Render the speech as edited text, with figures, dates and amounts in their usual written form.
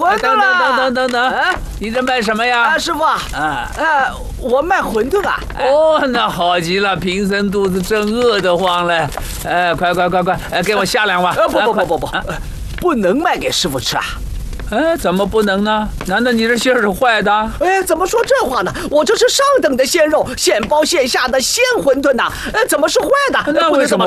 馄饨了。 等，你这卖什么呀？ 师傅我卖馄饨啊。 哦，那好极了，贫僧肚子正饿得慌嘞。快，给我下2碗。 不能卖给师傅吃啊。 怎么不能呢？难道你这馅是坏的？ 怎么说这话呢？我这是上等的鲜肉，现包现下的鲜馄饨呐，怎么是坏的？ 那为什么